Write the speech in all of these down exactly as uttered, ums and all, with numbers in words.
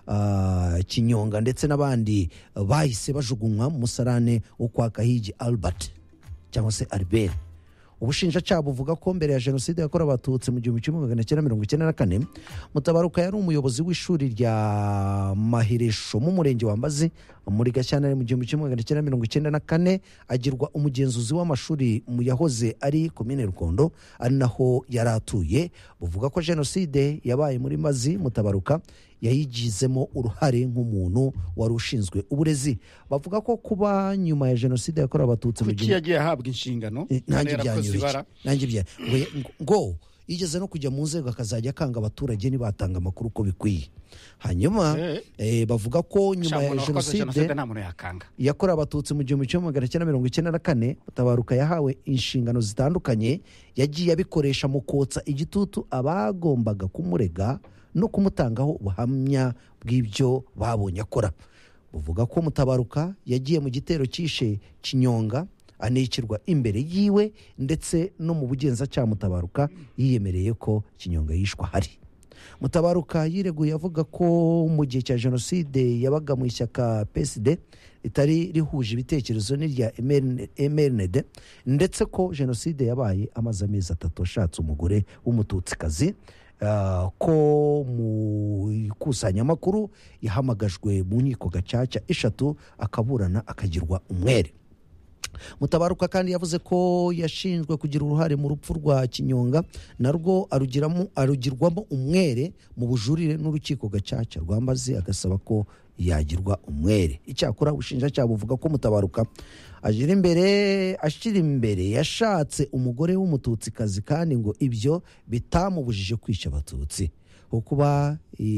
uh, Kinyonga ndetse n'abandi uh, bahise bajugunywa mu musarane wo kwa Gahigi Albert cyangwa se Albert. Ubushinjacyaha buvuga ko mbere ya jenoside yakorewe abatutsi mu gihumbi kimwe magana cyenda mirongo icyenda na kane Mutabaruka yari umuyobozi w'ishuri rya Mahiresho mu murenge wa Mbazi muri Gashyantare mu gihumbi kimwe magana cyenda mirongo icyenda na kane, agirwa umugenzuzi w'amashuri mu yahoze ari komine Rukondo ari naho yari atuye. Buvuga ko jenoside yabaye muri Mazi Mutabaruka yayigizemo uruhare nk'umuntu wari ushinzwe uburezi. Bavuga ko kuba nyuma ya jenoside yakorewe abatutsi mu gihe yagiye ahabwa inshingano nanjye byanyubiki nanjye bya ngo yigeze no kujya mu nzego akazajya akanga abaturage nibatanga amakuru uko bikwiye. Hanyuma eh, eh, bavuga ko nyuma ya jenoside yakorewe abatutsi mu gihumbi kimwe magana cyenda mirongo icyenda na kane Mutabaruka yahawe inshingano zitandukanye yagiye abikoresha mu kotsa igitutu abagombaga kumurega no kumutangaho ubuhamya bw'ibyo babonye akora. Buvuga ko Mutabaruka yagiye mu gitero cyishe Kinyonga anikirwa imbere yiwe ndetse no mu bugenzacyaha Mutabaruka yiyemereye ko Kinyonga yishwa hari. Mutabaruka yireguye avuga ko mu gihe cya jenoside yabaga mu ishyaka P S D itari rihuje ibitekerezo n'irya M R N D ndetse ko jenoside yabaye amaze amezi atatu ashatse umugore w'umututsikazi. Uh, ko mu ikusanyamakuru yahamagajwe mu nkiko gacaca eshatu akaburana akagirwa umwere. Mutabaruka kandi yavuze ko yashinjwe kugira uruhare mu rupfu rwa Kinyonga narwo arugiramo arugirwamo umwere mu bujurire n'urukiko gacaca rwa Mbazi agasaba ko yagirwa umwere. Icyakora ubushinjacyaha buvuga ko Mutabaruka ajira imbere ashira imbere yashatse umugore w'umututsikazi kandi ngo ibyo bitamubujije kwica abatutsi. Kuba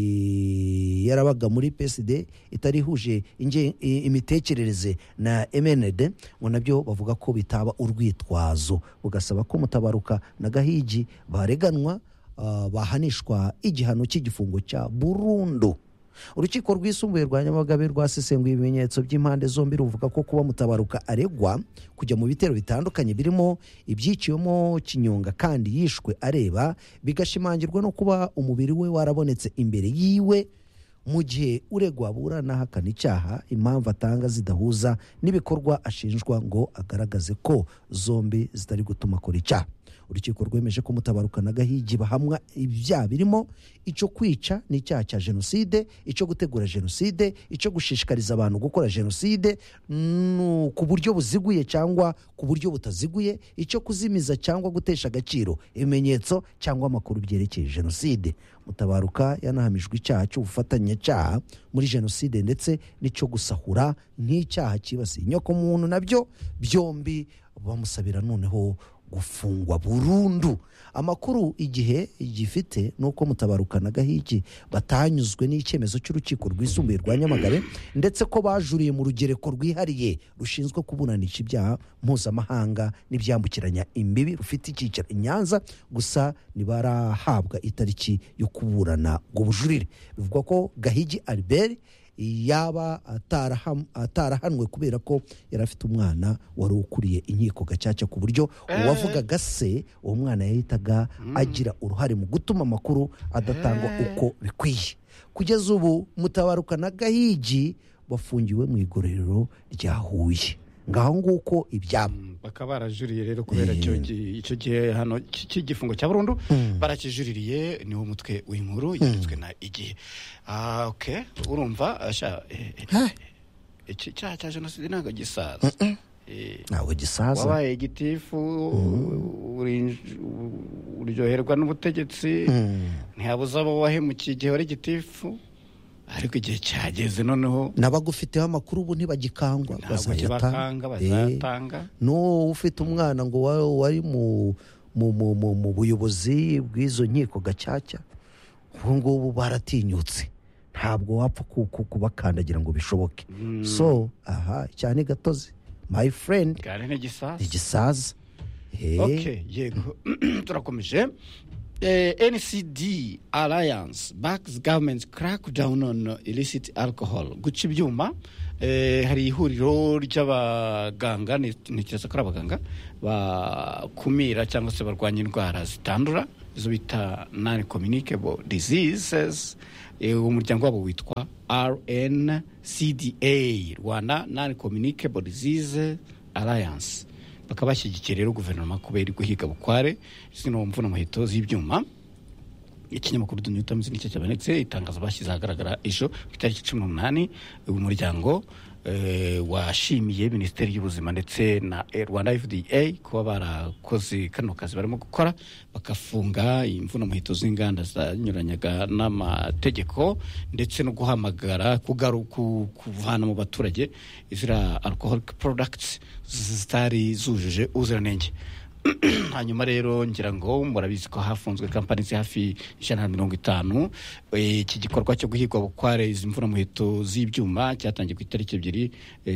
yarabaga muri P S D itarihuje imitekerereze na M N D ngo nabyo bavuga ko bitaba urwitwazo. Bugasaba ko Mutabaruka na Gahigi bareganwa uh, bahanishwa igihano cy'igifungo cya burundu. Urukiko rwisumbuye rwa Nyamagabe rwasesenguye ibimenyetso by'impande zombi ruvuga ko kuba Mutabaruka aregwa kujya mu bitero bitandukanye birimo ibyiciyemo Kinyonga kandi yishwe areba, bigashimangirwa no kuba umubiri we warabonetse imbere yiwe mu gihe uregwa burana hakana icyaha, impamvu atanga zidahuza n'ibikorwa ashinjwa ngo agaragaze ko zombi zitari gutuma akora icyaha. Urukiko rwemeje ko Mutabaruka na Gahigi bahamwa ibyaha birimo icyo kwica n'icyaha cya jenoside, icyo gutegura jenoside, icyo gushishikariza abantu gukora jenoside ku buryo buziguye cyangwa ku buryo butaziguye, icyo kuzimiza cyangwa gutesha agaciro ibimenyetso cyangwa amakuru byerekeye jenoside. Mutabaruka yanahamijwe icyaha cy'ubufatanyacyaha muri jenoside ndetse n'icyo gusahura nk'icyaha cyibasiye inyoko muntu, nabyo byombi bamusabira noneho gufungwa burundu. Amakuru igihe gifite nuko Mutabaruka na Gahigi batanyuzwe n'icyemezo cy'urukiko rwisumbuye rwa Nyamagabe ndetse ko bajuriye mu rugereko rwihariye rushinzwe kuburanisha ibyaha mpuzamahanga n'ibyambukiranya imbibi rufite icyicaro i Nyanza, gusa ntibarahabwa itariki yo kuburana ubwo bujurire. Bivugwa ko Gahigi Albert yaba atarahanwe kubera ko yari afite umwana wari ukuriye inkiko gacaca ku buryo uwavugaga se uwo mwana yahitaga agira uruhare mu gutuma amakuru adatangwa uko bikwiye. Kugeza ubu Mutabaruka na Gahigi bafungiwe mu igororero rya Huye. Ngaho nguko ibyabo bakaba barajuriye rero kubera icyo gihe hano cy'igifungo cya burundu barakijuririye. Niwo mutwe w'inkuru yanditswe na Igihe. Ah, okay, urumva asha iki cyaha cya jenoside ntago gisaza ntago gisaza wabaye igitifu uryoherwa n'ubutegetsi ntihabuza abo wahemukiye igihe wari igitifu, ariko igihe cyageze noneho n'abagufiteho amakuru ubu ntibagikangwa bazayatanga. No ufite umwana ngo wari mu mu buyobozi bw'izo nkiko gacaca ubu ngubu baratinyutse, ntabwo wapfa kubakandagira ngo bishoboke. So aha cyane gatozi my friend gare ne gisaza igisaza. Okay, yego turakomeje. Uh, N C D Alliance backs government's crackdown on illicit alcohol. Guca ibyuma uh, hari ihuriro ry'abaganga ntekereza ko ari abaganga bakumira cyangwa se barwanya indwara zitandura izo bita non communicable diseases. Umuryango wabo witwa R N C D A, Rwanda Non Communicable Disease Alliance. Bakaba bashyigikiye rero guverinoma kubera guhiga bukware zino mvuna muheto z'ibyuma. Ikinyamakuru The New Times nicyo cyabonetse itangazo bashyize ahagaragara ejo ku itariki cumi n'umunani. Uyu muryango eh, washimiye Minisiteri y'Ubuzima ndetse na Rwanda F D A kuba barakoze kano kazi barimo gukora bakafunga imvuna muheto z'inganda zanyuranyaga n'amategeko ndetse no guhamagara kugaruka kuvana mu baturage izira alcoholic products zitari zujuje ubuziranenge. Hanyuma rero ngira ngo murabizi ko hafunzwe kampani hafi ijana na mirongo itanu. Iki gikorwa cyo guhigwa bukware izi mvuna muheto z'ibyuma cyatangiye ku itariki ebyiri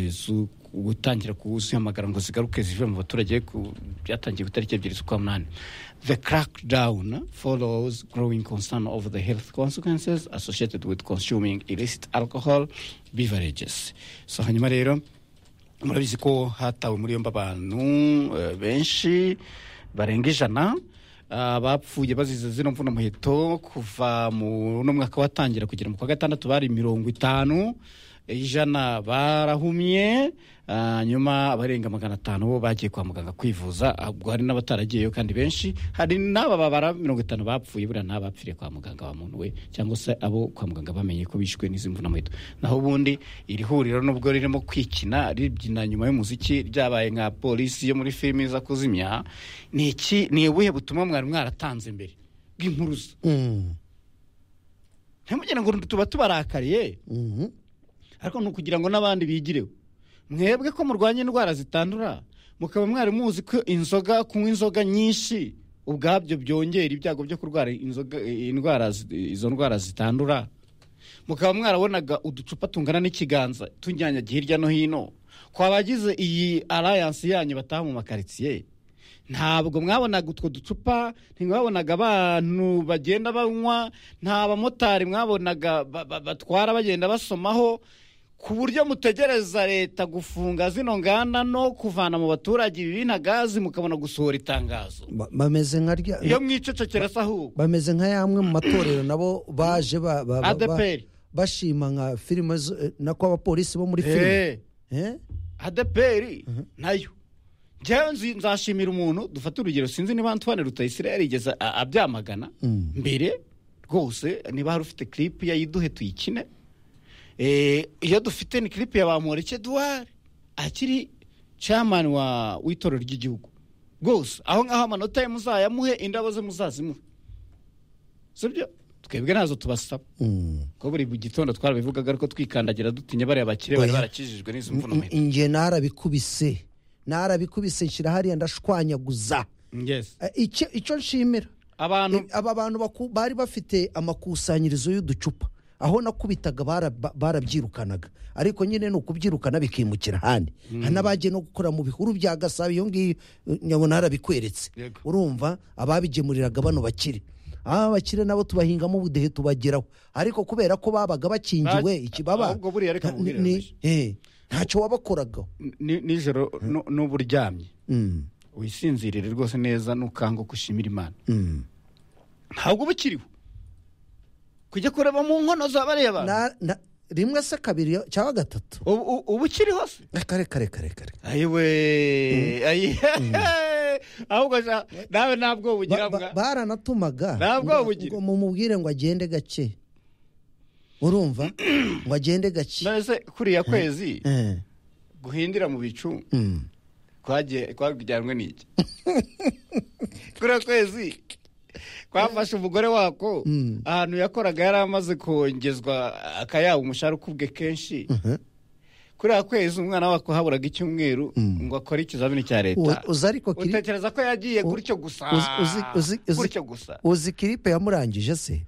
gutangira kuzihamagara ngo zigaruke zive mu baturage, byatangiye ku itariki ebyiri z'ukwa munani. The crackdown follows growing concern over the health consequences associated with consuming illicit alcohol beverages. So hanyuma rero murabizi ko hatawe muri yombi abantu uh, benshi barenga ijana bapfuye uh, bazize zino mvuna muheto kuva mu no mwaka watangira kugera mu kwa gatandatu bari mirongo itanu, ijana barahumye, uh, nyuma abarenga magana atanu bo bagiye kwa muganga kwivuza. Ubwo hari n'abataragiyeyo kandi benshi, hari n'aba babara mirongo itanu bapfuye bura n'abapfiriye kwa muganga wa muntu we cyangwa se abo kwa muganga bamenye ko bishwe n'izi mvuna muheto. Naho ubundi iri huriro nubwo ririmo kwikina ribyina nyuma y'umuziki ryabaye nka polisi yo muri filime za kuzimya, ni iki ni ubuhe butumwa mwari mwaratanze mbere bw'impuruza? Mm. Ntimugire ngo tuba tubarakariye. Mhm. Ariko nukugira ngo nabandi bigireho. Mwebwe ko murwanya indwara zitandura mukaba mwari muzi ko inzoga kunywa inzoga nyinshi ubwabyo byongera ibyago byo kurwara inzoga indwara izo ndwara zitandura. Mukaba mwarabonaga uducupa tungana n'ikiganza tunyanyagiye hirya no hino. Kwa bagize iyi alliance yanyu bataha mu makaritsiye, ntabwo mwabonaga utwo ducupa, ntimwabonaga abantu bagenda banywa, nta bamotari mwabonaga batwara bagenda basomaho, ku buryo mutegereza leta gufunga zino nganda no kuvana mu baturage ibintu gazi mukabona gusohora itangazo. Bameze nka rya iyo mwicecekera sahu bameze nka yamwe mu matorero nabo baje ba, ba, ba, ba, bashima nka filime nako abapolisi bo muri filime eh A D P R uh-huh. nayo njyewe nzashimira umuntu dufata urugero, sinzi niba Antoine Rutayisire yarigeze abyamagana mm. mbere rwose, niba hari ufite clip ya Yiduhe tuyikine. Eh iyo dufite ni clip ya Bamureke Edouard akiri chairman wa w'itorero ry'igihugu rwose, aho ngaho amanota ye muzayamuhe, indabo ze muzazimuhe. Sibyo twebwe nazo tubasaba mm. ko buri gitondo twarabivugaga ariko twikandagira dutinye bari abakire bari barakijijwe n'izo mvuno mwe. Inge narabikubise narabikubise nshira hariya ndashwanyaguza. Yes. Icyo uh, icyo nshimira abantu e, aba bantu bari bafite amakusanyirizo y'uducupa, aho nakubitaga barabyirukanaga, ariko nyine no kubyirukana bikimukira handi mm. hanabagiye no gukora mu bihuru bya Gasabo. Iyo ngiyo nyabona harabikweretse, urumva ababigemuriraga bano bakire. Ah bakire nabo tubahingamo ubudehe tubageraho, ariko kubera ko babaga bakingiwe ikibaba ahubwo buri yareka ni eh ntacyo wabakoraga nijoro n'uburyamye mm. wisinzirire rwose neza nukango kushimira Imana mm. ntabwo bukiriho kujya kureba mu nkono zabareba na rimwe se kabiri cyangwa gatatu ubu kiri hose kare kare kare kare ayiwe ayi ahubwo nawe ntabwo bugira mbwa baranatumaga ntabwo bugira ngo mumubwire ngo agende gake, urumva ngo agende gake. Nase kuriya kwezi guhindira mu bicu kwagiye kwagijyanwe n'iki kuriya kwezi kwafashe umugore wako ahantu yakoraga yari amaze kongezwa akayabo umushahara ukubwe kenshi. Kuriya kwezi umwana wako haburaga icyumweru ngo akore ikizamini cya leta, utekereza ko yagiye gutyo gusa gutyo gusa. Uzi kiripe yamurangije se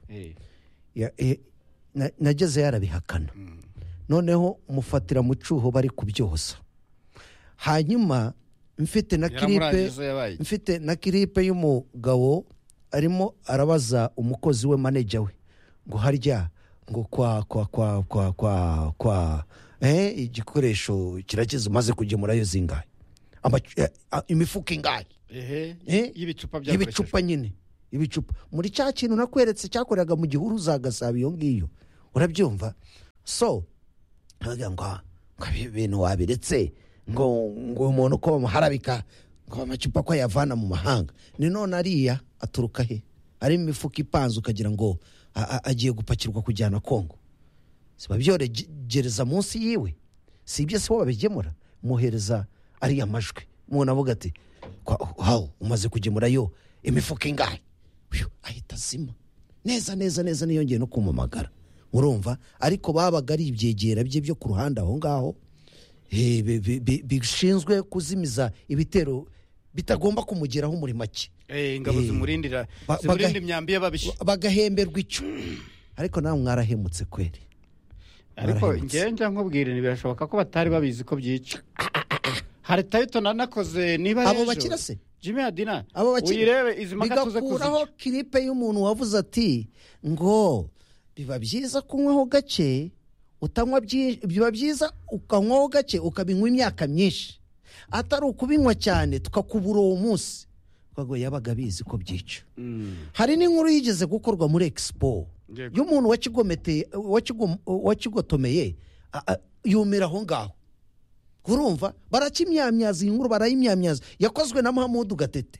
nageze yarabihakana, noneho mufatira mu cyuho bari kubyoza. Hanyuma mfite na kiripe mfite na kiripe y'umugabo arimo arabaza umukozi we manager we ngo harya ngo kwa kwa kwa kwa kwa kwa eh igikoresho kirakiza maze kugemurayo zingahe imifuka ingahe ehe ibicupa bya ibicupa nyine ibicupa muri cya kintu nakweretse cyakoreraga mu gihuru za Gasabo iyo ngiyo urabyumva so haga ngo ibintu wabiretse ngo ngo umuntu ko bamuharabika ngo amacupa ko yavana mu mahanga ni none ariya aturuka he ari imifuka ipanze ukagira ngo agiye gupakirwa kujyana Kongo siba byoregereza munsi yiwe si ibyo se babigemura muhereza ari amajwi umuntu avuga ati wow umaze kugemura yo imifuka ingahe ahita zima neza neza neza niyongeye no kumamagara urumva ariko babaga ari ibyegera bye byo ku ruhande aho ngaho bishinzwe kuzimiza ibitero bitagomba kumugeraho muri make eh ingabo zimurindira zimurinda imyambi y'ababisha bagahemberwa icyo ariko nawe mwarahemutse kweri ariko ngenja nkubwire nibirashoboka ko batari babizi ko byica hari tayito nanakoze niba abo bakira se Jimmy Adina abo bakira uyirebe izi maka tuze kuzikuraho clipe y'umuntu wavuze ati ngo biba byiza kunywaho gake utanywa biba byiza ukanywaho gake ukabinywa imyaka myinshi atari ukubinywa cyane tukakubura uwo munsi kwago yabaga bizi ko byica hari n'inkuru yigeze gukorwa muri Expo y'umuntu wakigomete wakigotomeye yumira aho ngaho urumva barakimyamyaza inkuru barayimyamyaza yakozwe na Muhammadu Gatete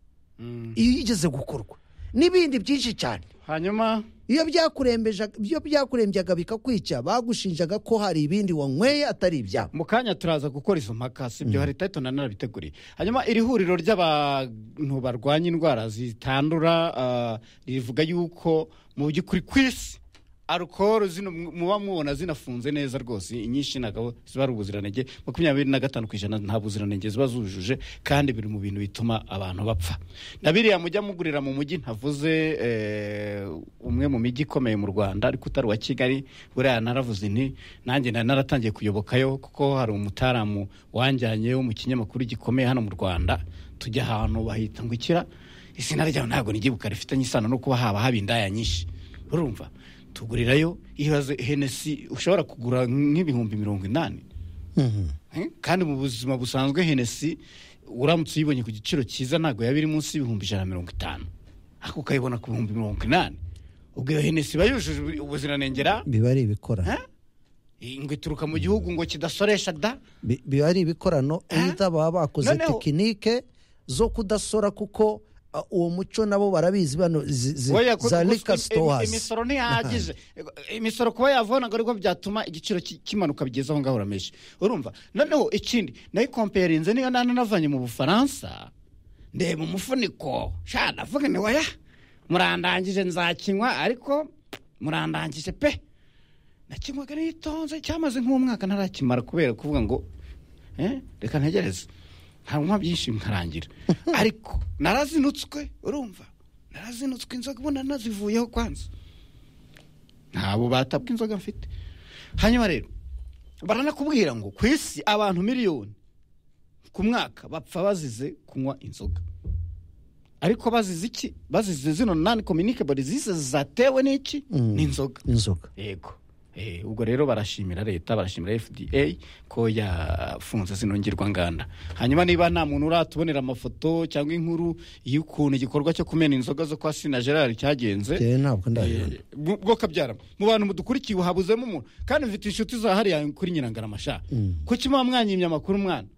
iyo yigeze gukorwa n'ibindi byinshi cyane hanyuma iyo byakurembeje byo byakurembyaga bikakwica bagushinjaga ko hari ibindi wanyweye atari ibya mukanya turaza gukora izo mpaka sibyo hari tayito nanarabiteguriye hanyuma iri huriro ry'abantu barwanya indwara zitandura rivuga yuko mu by'ukuri kwisi alcohol zino muba mubona zinafunze neza rwose inyinshi nagabo ziba ari ubuziranenge makumyabiri na gatanu ku ijana nta buziranenge ziba zujuje kandi biri mu bintu bituma abantu bapfa nabiriya mujya mugurira mu mujyi ntavuze umwe mu mijyi ikomeye mu Rwanda ariko utari wa Kigali buriya naravuze nti nanjye naratangiye kuyobokayo kuko hari umutaramu wanjyanye wo mu kinyamakuru gikomeye hano mu Rwanda tujya ahantu bahita ngo ikira izina ryaho ntabwo nigibuka rifitanye isano no kuba haba haba indaya nyinshi urumva tugurirayo ihaze Hennessy ushobora kugura nk'ibihumbi mirongo inani kandi mu buzima busanzwe Hennessy uramutse uyibonye ku giciro cyiza ntago yabiri munsi y'ibihumbi ijana na mirongo itanu ariko ukayibona ku bihumbi mirongo inani ubwo iyo Hennessy bayujuje ubuziranengera biba ari ibikora ngo ituruka mu gihugu ngo kidasoresha da biba ari ibikorano ita baba bakoze tekinike zo kudasora kuko uwo muco nabo barabizi bano za liquor stores imisoro ntihagije imisoro kuba yavona ngo ariko byatuma igiciro kimanuka bigezaho ngaho rameshe urumva noneho ikindi nayo comparinze niyo nana navanye mu Bufaransa ndeba umufuniko sha navuga ni waya murandangije nzakinywa ariko murandangije pe nakinywaga nitonze cyamaze nk'umwaka ntarakimara kubera kuvuga ngo eh reka ntegereze harumwa byinshi nkarangira ariko narazinutswe urumva narazinutswe inzoga ubona nazivuyeho kwanza ntabo batabwa inzoga mfite hanyuma rero baranakubwira ngo kwisi abantu miliyoni ku mwaka bapfa bazize kunywa inzoga ariko bazize iki bazize zino non communicable diseases zatewe n'iki n'inzoga inzoga yego Eh ubwo rero barashimira leta barashimira F D A ko yafunze zinongirwa nganda hanyuma niba nta muntu uratubonera amafoto cyangwa inkuru y'ukuntu igikorwa cyo kumena inzoga zo kwa Sina Gerard cyagenze je ntabwo ndabibona bwo kabyara mu bantu mudukurikiye uhabuzemo umuntu kandi mfite inshuti za hari ya kuri Nyirangara masha kuki mwa mwanyimye amakuru mwana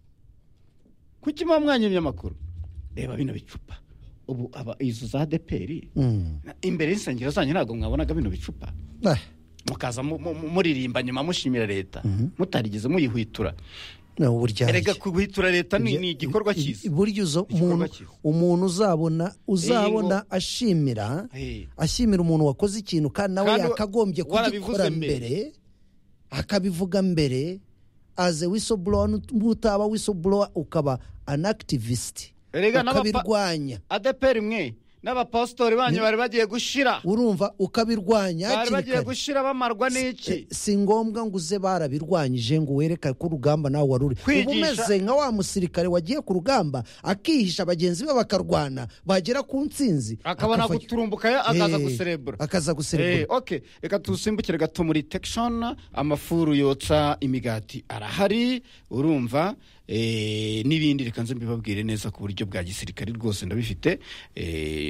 kuki mwa mwanyimye amakuru reba bino bicupa ubu aba izo za D P R imbere y'insengero zanyu ntabwo mwabonaga bino bicupa mukaza muririmba nyuma mushimira leta mutarigeze muyihwitura erega kuhwitura leta ni igikorwa cyiza buryo umuntu umuntu uzabona uzabona ashimira ashimira umuntu wakoze ikintu kandi nawe yakagombye kugikora mbere akabivuga mbere as a whistleblower mutaba whistleblower ukaba an activist erega n'abirwanya adeperi mwe n'abapastori banyu bari bagiye gushira urumva ukabirwanya bari bagiye gushira bamarwa n'iki si ngombwa ngo uze barabirwanyije ngo wereka ko urugamba nawe waruri ubumeze nka wa musirikare wagiye ku rugamba akihisha abagenzi be bakarwana bagera ku ntsinzi akabona guturumbuka akaza guserebura akaza guserebura eh okay reka tusimbukire gato muri detection amafuru yotsa imigati arahari urumva eh nibindi rekanze mbibabwire neza ku buryo bwa gisirikare rwose ndabifite eh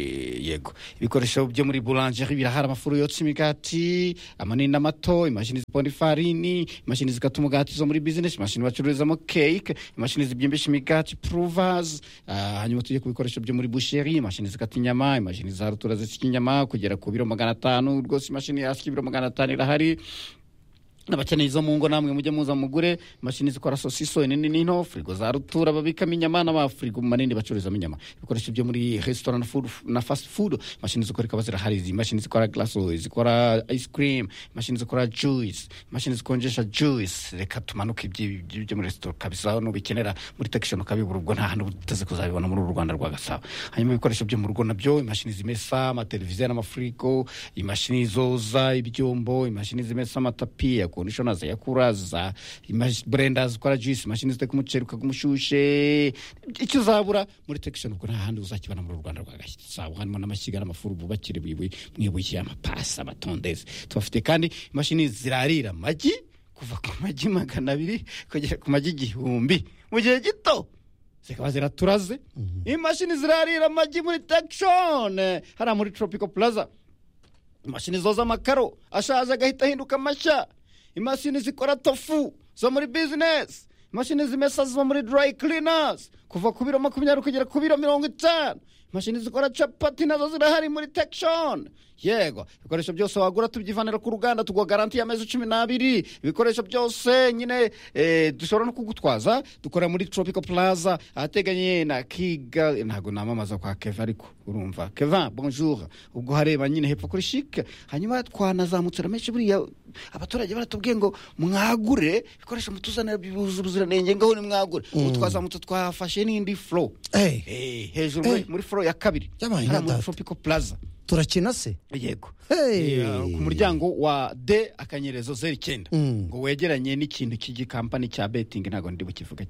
yego ibikoresho byo muri boulangerie birahari amafuru yotsa imigati amanini n'amato imashini ziponda ifarini imashini zikata umugati zo muri business imashini bacururizamo cake imashini zibyimbisha imigati provers hanyuma tujye ku bikoresho byo muri boucherie imashini zikata inyama imashini za rutura zisika inyama kugera ku biro magana atanu rwose imashini yasika ibiro magana atanu irahari n'abakeneye izo mu ngo namwe mujye muza mugure imashini zikora sosiso nini n'into frigo za rutura babikamo inyama n'amafrigo manini bacururizamo inyama ibikoresho byo muri restaurant na food na fast food imashini zikora ikaba zirahari imashini zikora glace zikora ice cream imashini zikora juice imashini zikonjesha juice reka tumanuke ibyo byo muri restaurant kabisa no bikenera muri section kabibura ubwo nta hantu utaze kuzabibona muri Rwanda rwa Gasabo hanyuma ibikoresho byo mu rugo nabyo imashini zimesa amateleviziyo n'amafrigo imashini zoza ibyombo imashini zimesa amatapi conditioners ya kuraza blenders zikora juice machine ziteka umuceri ukagumushushe icyo zabura muri section ubwo nta handi uzakibana muri Rwanda rwa Gasabo harimo n'amashyiga n'amafuru bubakire bwibuye mwibuye amapasa amatondeze tubafite kandi imashini zirarira magi kuva ku magi magana abiri kugera ku magi igihumbi mu gihe gito zikaba ziraturaze mm-hmm. imashini zirarira magi muri section hara muri Tropical Plaza imashini zoza amakaro ashaje agahita hinduka mashya imashini zikora tofu zo muri business imashini zimesa zo muri dry cleaners kuva ku biro makumyabiri kugera ku biro mirongo itanu imashini zikora capati nazo zirahari muri section yego ibikoresho byose wagura tubyivanira ku ruganda tugwa garanti y'amezi cumi n'abiri ibikoresho byose nyine eh, dushobora no kugutwaza dukora muri Tropical Plaza ahateganye na Kiga ntago namamaza kwa Keva ariko urumva Keva bonjour ubwo hareba nyine hepfo kuri chic hanyuma twanazamutse ramenshi buriya abaturage baratubwiye ngo mwagure ibikoresho mutuzanira by'ubuziranenge ngaho ni mwagure mm. twazamutse twafashe n'indi flow hey. eh hejuru hey. muri flow ya kabiri hari muri Tropical Plaza turakina se yego hey. uh, ku muryango wa D akanyerezo zero icyenda mm. ngo wegeranye n'ikintu cy'igi company cya betting ntago ndi bukivuga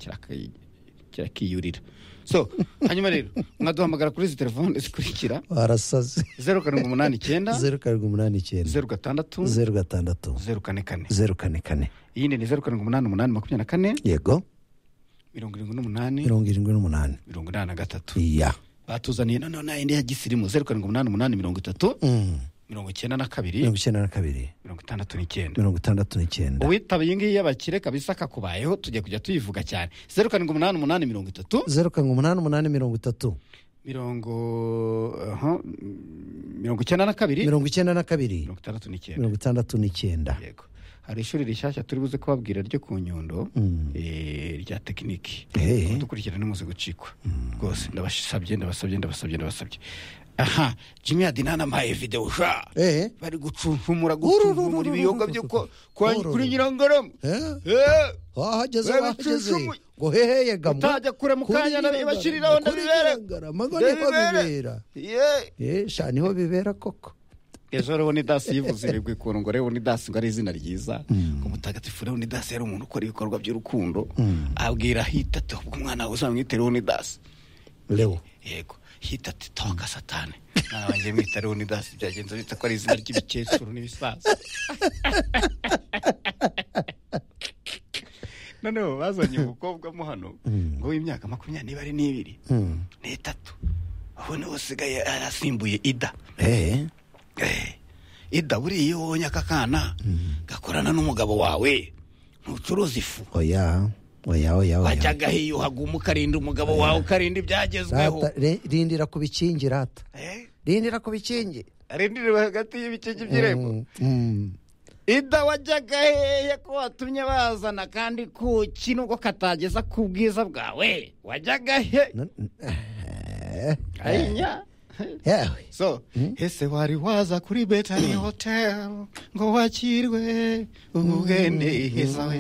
kirakiyurira so hanyuma rero mwaduhamagara kuri izi telefone zikurikira barasaze zero karindwi umunani icyenda zero karindwi umunani icyenda zero gatandatu zero gatandatu zero kane kane zero kane kane iyindi ni zero karindwi umunani umunani makumyabiri na kane yego mirongo irindwi n'umunani mirongo irindwi n'umunani mirongo inani na gatatu iya batuzaniye none na indi ya gisirimu zero karindwi umunani umunani mirongo itatu mirongo icyenda na kabiri mirongo icyenda na kabiri mirongo itandatu n'icyenda mirongo itandatu n'icyenda uwitabiye iyi ngiyi y'abakire kabisa kakubayeho tujya kujya tuyivuga cyane zero karindwi umunani umunani mirongo itatu zero karindwi umunani umunani mirongo itatu mirongo uh, mirongo icyenda na kabiri mirongo icyenda na kabiri mirongo itandatu n'icyenda mirongo itandatu n'icyenda yego hari ishuri rishyashya turi buze kubabwira ryo ku Nyundo mm. eh rya tekiniki hey. dukurikirana n'umuze gucikwa rwose mm. ndabasabye ndabasabye ndabasabye ndabasabye aha Jimmy Adinana maye video sha eh bari gucumpumura gucumpumura ibiyoga byo kuri Nyirangarama eh eh wahageze wahageze ngo heheye gamu utajya kure mukanya nabashiriraho ndabibera magone ko bibera eh eh sha niho bibera koko ejo rero ni dasi yivuze bigwe ku ngo rero ni dasi ngo ari izina ryiza ngo mutagatifu rero ni dasi yari umuntu ukora ibikorwa by'urukundo abwira hitatu umwana uzamwitereho ni dasi leo yego hitatu toka satani mwana wanjye mwitereho ni dasi byagenze bita ko ari izina ry'ibikecuru n'ibisaza none bazanye umukobwa mo hano ngo w'imyaka makumyabiri niba ari n'ibiri n'itatu aho niho usigaye arasimbuye Ida eh Eh, Ida buriya ubonye akakana gakorana n'umugabo wawe ntucuruza ifu oya oya oya wajyaga hiyo haguma ukarinda umugabo wawe ukarinda ibyagezweho rindira kubikingira ata eh rindira kubikingira rindira hagati y'ibikingi by'irembo Ida wajyaga hehe ko watumye bazana kandi ku kinugo katageza ku bwiza bwawe wajyaga he ayinya yeah. So mm-hmm. Hese wari waza kuri Betani Hotel ngo wakirwe ubugende hezawe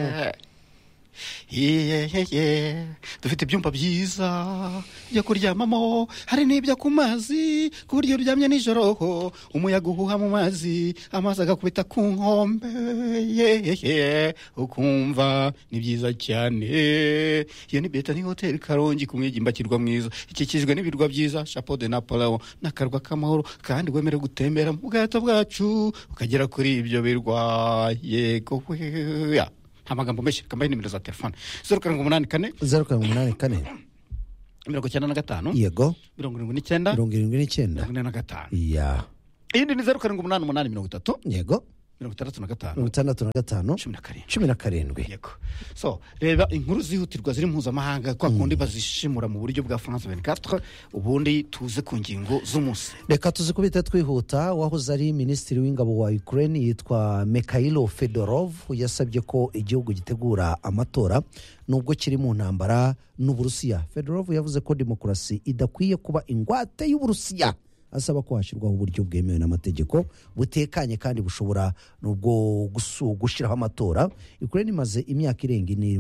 yeah, yeah, yeah. Dufite ibyumba byiza byo kuryamamo hari n'ibyo ku mazi ku buryo uryamye nijoro umuyaga uhuha mu mazi amazi agakubita ku nkombe yeah, yeah. Ukumva ni byiza cyane iyo ni Betani Hotel Karongi ku mwigimbakirwa mwiza ikikijwe n'ibirwa byiza Chapeau de Napoleon n'akarwa k'amahoro kandi wemere gutembera mu bwato bwacu ukagera kuri ibyo birwa yego yeah. Amagambo menshi kambaye nimero za telefone zero karindwi umunani kane zero karindwi umunani kane mirongo icyenda na gatanu yego mirongo irindwi n'icyenda mirongo irindwi n'icyenda mirongo ine na gatanu ya iyindi ni zeru karindwi umunani umunani mirongo itatu yego mirongo itandatu na gatanu mirongo itandatu na gatanu cumi na karindwi cumi na karindwi yego. So reba inkuru zihutirwa ziri mpuzamahanga kwa kundi bazishimura mu buryo bwa France vingt-quatre, ubundi tuze ku ngingo z'umunsi. reka tuzikubite twihuta. wahoze ari minisitiri w'ingabo wa Ukraine yitwa Mikhailo Fedorov yasabye ko igihugu gitegura amatora nubwo kiri mu ntambara n'Uburusiya. Fedorov yavuze ko demokarasi idakwiye kuba ingwate y'Uburusiya, asaba ko hashyirwaho uburyo bwemewe n'amategeko butekanye kandi bushobora nubwo gushyiraho amatora. Ukraine imaze imyaka irenga ine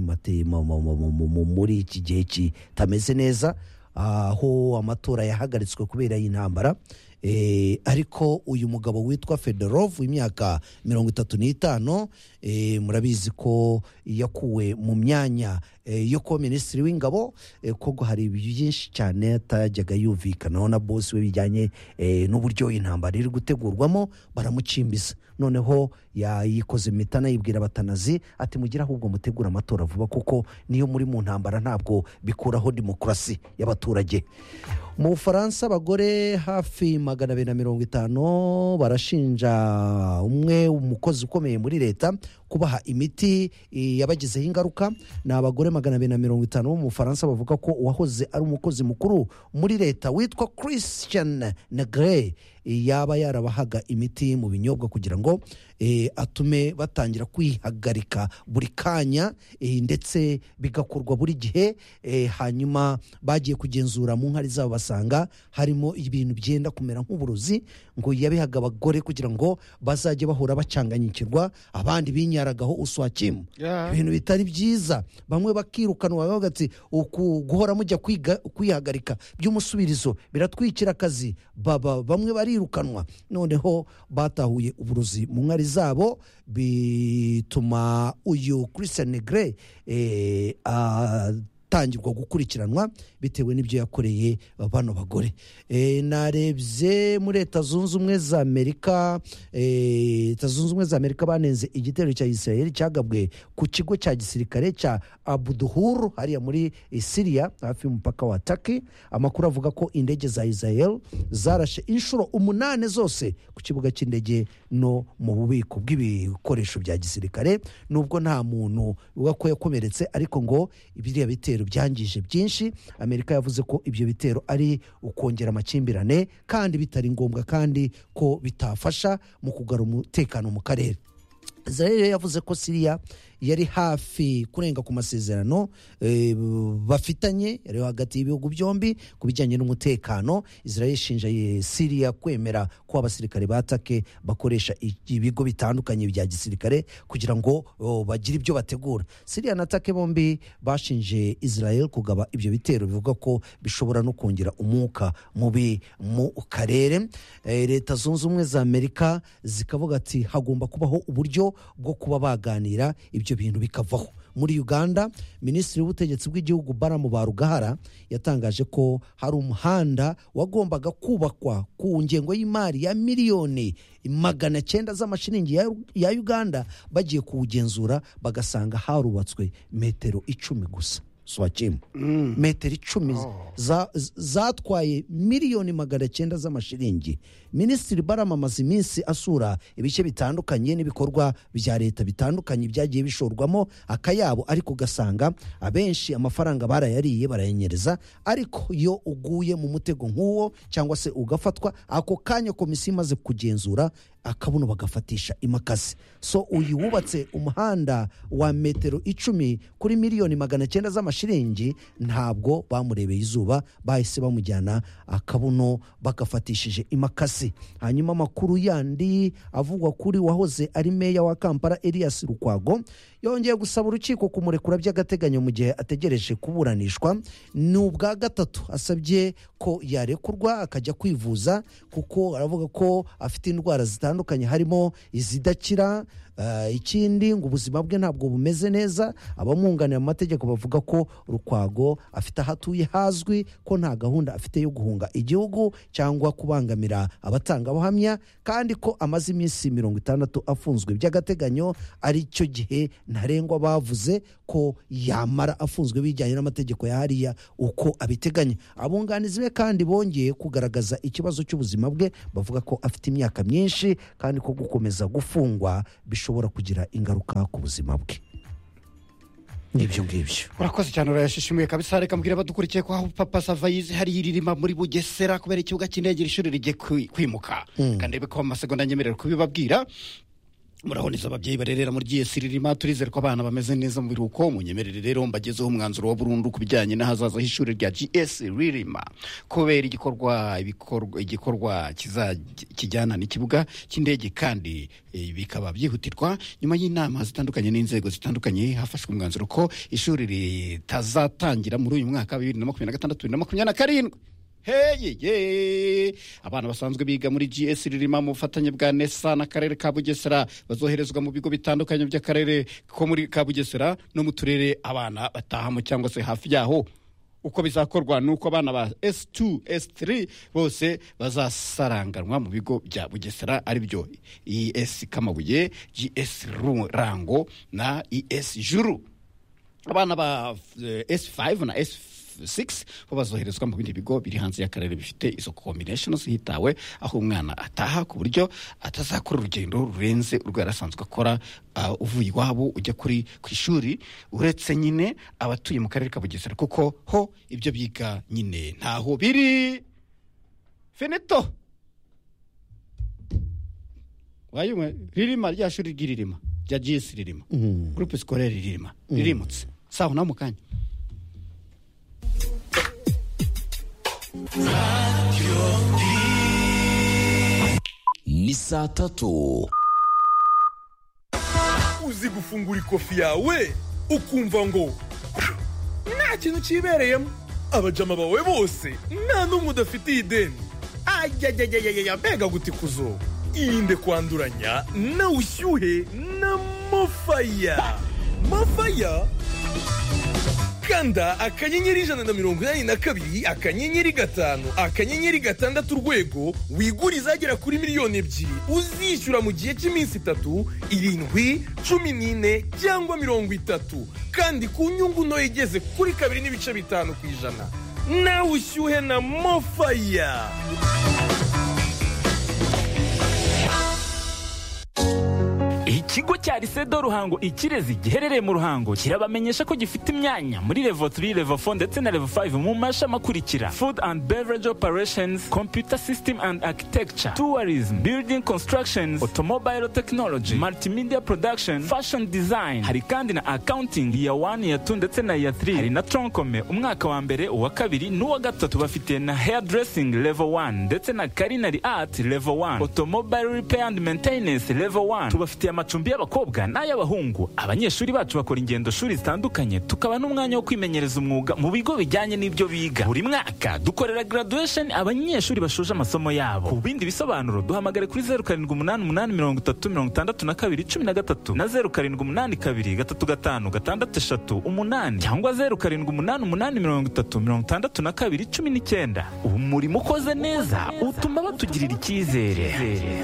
muri iki gihe kitameze neza, aho amatora yahagaritswe kubera y'intambara. Eh, ariko uyu mugabo witwa Fedorov w'imyaka mirongo itatu n'itanu eh, murabizi ko yakuwe mu myanya eh, yo kuba minisitiri w'ingabo eh, ko hari byinshi cyane atajyaga yumvikanaho na bosi we bijyanye eh, n'uburyo intambara iri gutegurwamo, baramucimbiza. Noneho yayikoze mitana yibwira abatanazi ati mugira ahubwo mutegura amatora vuba kuko niyo muri mu ntambara ntabwo bikuraho demokarasi y'abaturage. Mu Bufaransa abagore hafi magana abiri na mirongo itanu barashinja umwe umukozi ukomeye muri leta kubaha imiti yabagizeho ingaruka. Ni abagore magana abiri na mirongo itanu bo mu Bufaransa bavuga ko uwahoze ari umukozi mukuru muri leta witwa Christian Negre yaba yarabahaga imiti mu binyobwa kugira ngo e, atume batangira kwihagarika buri kanya e, ndetse bigakorwa buri gihe e, hanyuma bagiye kugenzura mu nkari zabo basanga harimo ibintu byenda kumera nk'uburozi, ngo yabihaga abagore kugira ngo bazajye bahora bacanganyikirwa, abandi binyaragaho uswakimu yeah. Ibintu bitari byiza, bamwe bakirukanwa bavuga ati guhora mujya kwihagarika by'umusubirizo biratwikira akazi, baba bamwe barirukanwa. Noneho batahuye uburozi mu nkari zabo bituma uyu Christian Negre eh, atangirwa gukurikiranwa bitewe n'ibyo yakoreye bano bagore. E, narebye muri Leta Zunze Ubumwe za Amerika, e, Leta Zunze Ubumwe za Amerika banenze igitero cya Israel cyagabwe ku kigo cya gisirikare cya Abu Duhur hariya muri e, Syria hafi y'umupaka wa Turkey. Amakuru avuga ko indege za Israel zarashe inshuro umunane zose ku kibuga cy'indege no mu bubiko bw'ibikoresho bya gisirikare, nubwo nta muntu uko yakomeretse, ariko ngo ibiriya bitero byangije byinshi. Amerika yavuze ko ibyo bitero ari ukongera amakimbirane kandi bitari ngombwa kandi ko bitafasha mu kugarura umutekano mu karere. Israel yavuze ko Syria yari hafi kurenga ku masezerano e, bafitanye yari hagati y'ibihugu byombi ku bijyanye n'umutekano. Israel ishinja Syria kwemera ko abasirikare batake bakoresha ibigo bitandukanye bya gisirikare kugira ngo o, bagire ibyo bategura. Syria na Turkey bombi bashinje Israel kugaba ibyo bitero bivuga ko bishobora no kongera umwuka mubi mu karere. E, Leta Zunze Ubumwe za Amerika zikavuga ati hagomba kubaho uburyo bwo kuba baganira ibyo bintu bikavaho. Muri Uganda, minisitiri w'ubutegetsi bw'igihugu Baramu Barugahara yatangaje ko hari umuhanda wagombaga kubakwa ku ngengo y'imari ya miliyoni magana cyenda z'amashiringi ya, ya Uganda. Bagiye kuwugenzura bagasanga harubatswe metero icumi gusa. Swakimu mm. metero icumi oh. za, zatwaye miliyoni magana cyenda z'amashiringi. Minisitiri Barama amaze iminsi asura ibice bitandukanye n'ibikorwa bya leta bitandukanye byagiye bishorwamo akayabo, ariko gasanga abenshi amafaranga barayariye barayanyereza. Ariko iyo uguye mu mutego nk'uwo cyangwa se ugafatwa, ako kanya komisiyo imaze kugenzura akabuno bagafatisha imakasi. So uyu wubatse umuhanda wa metero icumi kuri miliyoni magana cyenda z'amashiringi ntabwo bamurebeye izuba, bahise bamujyana akabuno bagafatishije imakasi. Hanyuma amakuru yandi avugwa kuri wahoze ari meya wa Kampala Elias Lukwago yongeye gusaba urukiko kumurekura by'agateganyo mu gihe ategereje kuburanishwa. Ni ubwa gatatu asabye ko yarekurwa akajya kwivuza kuko aravuga ko afite indwara zitandukanye harimo izidakira Uh, ikindi ngo ubuzima bwe ntabwo bumeze neza. Abamwunganira mu mategeko bavuga ko Lukwago afite ahatuye hazwi, ko nta gahunda afite yo guhunga igihugu cyangwa kubangamira abatangabuhamya, kandi ko amaze iminsi mirongo itandatu afunzwe by'agateganyo, ari cyo gihe ntarengwa bavuze ko yamara afunzwe bijyanye n'amategeko ya hariya uko abiteganya. Abunganizi be kandi bongeye kugaragaza ikibazo cy'ubuzima bwe, bavuga ko afite imyaka myinshi kandi ko gukomeza gufungwa bishobora kugira ingaruka ku buzima bwe. Nibyo ngibyo. Urakoze cyane, urayashishimuye kabisa. Reka mbwira badukurikiye ko aho Papa Savayizi hari iririma muri Bugesera kubera ikibuga cy'indege ishuri rigiye kwimuka. Mm. Kandi rebe ko amasegonda nyemerera kubibabwira. Muraboneza ababyeyi barerera muri G S ririma, turizere ko abana bameze neza mu biruko. Munyemerere rero mbagezeho umwanzuro wa burundu kubijyanye n'ahazaza h'ishuri rya G S ririma, kubera igikorwa ibikorwa igikorwa kijyana n'ikibuga cy'indege, kandi e, bikaba byihutirwa nyuma y'inama zitandukanye n'inzego zitandukanye. Hafashwe umwanzuro ko ishuri ritazatangira muri uyu mwaka wa bibiri na makumyabiri na gatandatu bibiri na makumyabiri na karindwi. Hey, ye abana basanzwe biga muri G S ririma mu bufatanye bwa Nesa n'akarere ka Bugesera bazoherezwa mu bigo bitandukanye by'akarere ko muri ka Bugesera no mu turere abana batahamo cyangwa se hafi yaho. Uko bizakorwa nuko abana ba S two S three bose bazasaranganwa mu bigo bya Bugesera, ari byo E S Kamabuye, G S Rango na E S Juru. Abana ba S five na S six bo bazoherezwa mu bindi bigo biri hanze y'akarere bifite izo combinations hitawe aho umwana ataha, ku buryo atazakora urugendo rurenze urwo yarasanzwe akora uh, uvuye iwabo ujya kuri ku ishuri, uretse nyine abatuye mu karere ka Bugesera, kuko ho ibyo biga nyine ntaho biri. Finito wayumwe ririma rya shuri ry'irima rya G S ririma, mm. Groupe scolaire ririma, mm. Ririmutse saho na mukanya. Ni saa tatu. Uzi gufungura ikofi yawe ukumva ngo nta kintu kibereyemo, abajama bawe bose nta n'umwe udafitiye ideni. Ayayayayaya, mbega gutikuzo. Irinde kwanduranya na ushyuhe na Mofaya. Mofaya kanda akanyenyeri ijana na mirongo inani na kabiri akanyenyeri gatanu akanyenyeri gatandatu urwego wigure izagera kuri miliyoni ebyiri uzishyura mu gihe cy'iminsi itatu, irindwi, cumi n'ine cyangwa mirongo itatu, kandi ku nyungu nto igeze kuri kabiri n'ibice bitanu ku ijana. Nawe ushyuhe na Mofaya. Ikigo cya Risedo Ruhango Ikirezi giherereye mu Ruhango kirabamenyesha ko gifite imyanya muri level three, level four ndetse na level five mu mashami akurikira: Food and Beverage Operations, Computer System and Architecture, Tourism, Building Constructions, Automobile Technology, Multimedia Production, Fashion Design. Hari kandi na Accounting year one, year two ndetse na year three. Hari na Troncome umwaka wa mbere, uwa kabiri n'uwa gatatu. Bafite na Hairdressing level one ndetse na Culinary Art level one, Automobile Repair and Maintenance level one. Tubafite amacumbi y'abakobwa n'ay'abahungu. Abanyeshuri bacu bakora ingendo shuri zitandukanye, tukaba n'umwanya wo kwimenyereza umwuga mu bigo bijyanye n'ibyo biga. Buri mwaka dukorera graduation abanyeshuri bashoje amasomo yabo. Ku bindi bisobanuro duhamagare kuri zero karindwi umunani umunani mirongo itatu mirongo itandatu na kabiri cumi na gatatu na zero karindwi umunani kabiri gatatu gatanu gatandatu eshatu umunani cyangwa zero karindwi umunani umunani mirongo itatu mirongo itandatu na kabiri cumi n'icyenda. Umurimo ukoze neza utuma batugirira icyizere.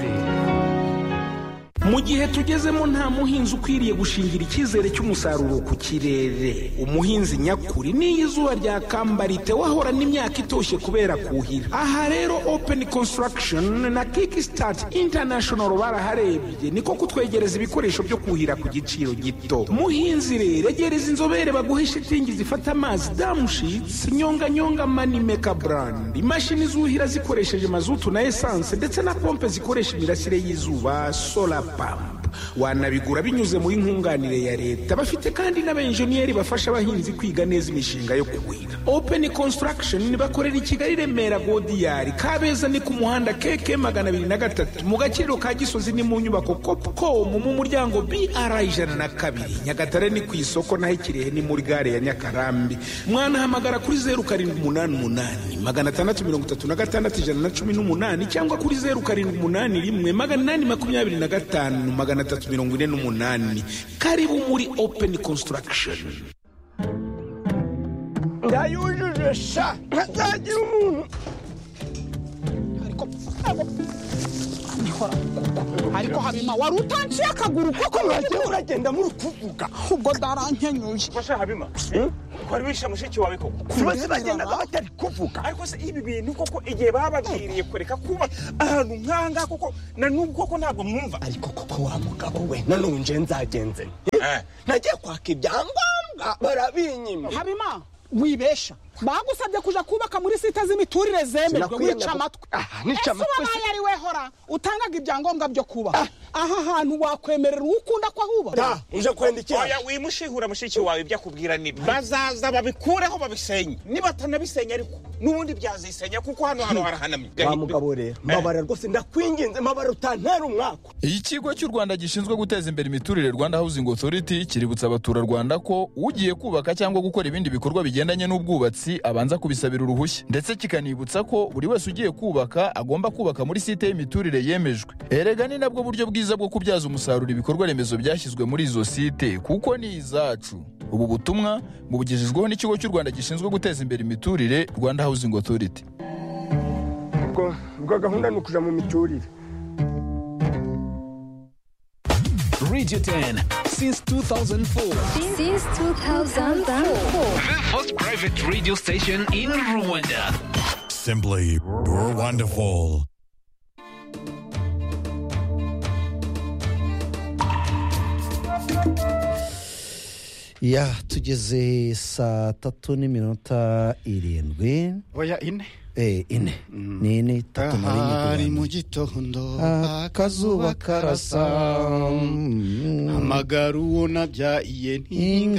Mu gihe tugezemo nta muhinzi ukwiriye gushingira icyizere cy'umusaruro ku kirere. Umuhinzi nyakuri ni izuba rya kambarite wahora n'imyaka itoshye kubera kuhira. Aha rero Open Construction na Kickstart International baraharebye, niko kutwegereza ibikoresho byo kuhira ku giciro gito. Muhinzi rero egereza inzobere baguhe shitingi zifata amazi, damushits, nyonga nyonga mani maker brand, imashini zuhira zikoresheje mazutu na essence ndetse na pompe zikoresha imirasire y'izuba, solar pump. Wanabigura binyuze muri nkunganire ya leta. Bafite kandi n'abenjeniyeri bafasha abahinzi kwiga neza imishinga yo kuhira. Open Construction bakorera i Kigali, Remera, Godiyari, Kabeza ni ku muhanda K K magana abiri na gatatu, mu Gakiriro ka Gisozi ni mu nyubako Copcom mu muryango B R ijana na kabiri, Nyagatare ni ku isoko naho Kirehe ni muri gare ya Nyakarambi. Mwana hamagara kuri zero karindwi umunani umunani magana atandatu mirongo itatu na gatandatu ijana na cumi n'umunani cyangwa kuri zero karindwi umunani rimwe magana inani makumyabiri na gatanu magana magana atatu mirongo ine n'umunani. Karibu muri Open Construction. Ndayujuje sha ntazagira umuntu ariko nikora ariko habima wari utanciye akaguru koko mwagiye uragenda muri kuvuga ubwo darankenyuye basha habima kwari wisha mushiki wawe koko bose bagendaga batari kuvuga ariko se ibi bintu koko igihe babagiriye kureka kuba ahantu nkanga koko na nubwo koko ntabwo mwumva ariko koko wa mugabo we nanonje nzagenze nagiye kwaka ibyangombwa barabinyima habima wibesha bagusabye kuja kubaka muri site z'imiturire zemejwe wica amatwi nica amatwi ese yari wehora utangaga ibyangombwa byo kuba aha hantu wakwemerera ukunda kwa huba da uje kwenda iki oya wimushihura mushiki wawe byakubwira nibi bazaza babikureho babisenye niba tanabisenya ariko nubundi byazisenya kuko hano hano harahanamye wa mugabo rero mabara rwose ndakwinginze mabara utantera umwako. Ikigo cy'u Rwanda gishinzwe guteza imbere imiturire Rwanda Housing Authority kiributsa abatura Rwanda ko ugiye kubaka cyangwa gukora ibindi bikorwa bigendanye n'ubwubatsi abanza kubisabira uruhushya ndetse kikanibutsa ko buri wese ugiye kubaka agomba kubaka muri site y'imiturire yemejwe. Erega ni nabwo buryo bwiza bwo kubyaza umusaruro ibikorwa remezo byashyizwe muri izo site kuko ni izacu. Ubu butumwa bubugejejweho n'ikigo cy'u Rwanda gishinzwe guteza imbere imiturire Rwanda Housing Authority. Ubwo ubwo gahunda ni ukuja mu miturire. Radio ten since two thousand four. Since two thousand four. The first private radio station in Rwanda. Simply wonderful. Ya tugeze saa tatu n'iminota irindwi. Oya ine. Eh ine. Ni ine tatu na rimwe. Ari mu gitondo akazuba karasa. Amagaru nabyaye ntinga